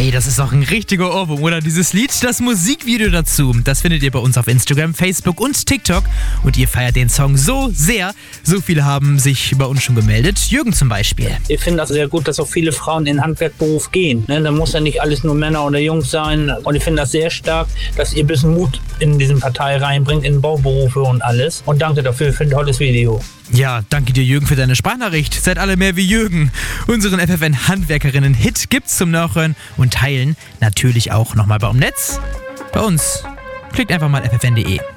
Ey, das ist doch ein richtiger Ohrwurm, oder? Dieses Lied, das Musikvideo dazu, das findet ihr bei uns auf Instagram, Facebook und TikTok. Und ihr feiert den Song so sehr. So viele haben sich bei uns schon gemeldet. Jürgen zum Beispiel. Ich finde das sehr gut, dass auch viele Frauen in den Handwerkberuf gehen. Da muss ja nicht alles nur Männer oder Jungs sein. Und ich finde das sehr stark, dass ihr ein bisschen Mut in diesen Partei reinbringt, in Bauberufe und alles. Und danke dafür für ein tolles Video. Ja, danke dir, Jürgen, für deine Sprachnachricht. Seid alle mehr wie Jürgen. Unseren FFN-Handwerkerinnen-Hit gibt's zum Nachhören und Teilen natürlich auch nochmal bei im Netz. Bei uns. Klickt einfach mal ffn.de.